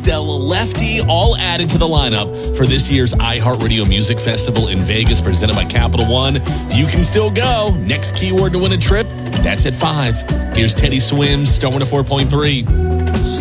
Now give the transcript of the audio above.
Stella, Lefty, all added to the lineup for this year's iHeartRadio Music Festival in Vegas, presented by Capital One. You can still go. Next keyword to win a trip, that's at 5. Here's Teddy Swims, Star 104.3.